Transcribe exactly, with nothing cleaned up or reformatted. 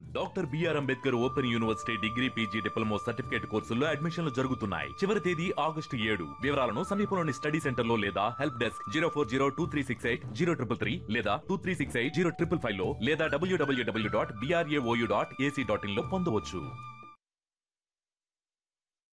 Doctor BR Ambedkar open university degree PG diploma certificate కోర్సుల్లో అడ్మిషన్లు జరుగుతున్నాయి. చివరి తేదీ ఆగస్టు ఏడు. వివరాలను సమీపంలోని స్టడీ సెంటర్ లో లేదా help desk zero four zero two three six eight zero triple three లేదా two three six eight zero triple five లో లేదా డబ్ల్యూడబ్ల్యూడబ్ల్యూ dot BRAOU dot AC dot in లో పొందవచ్చు.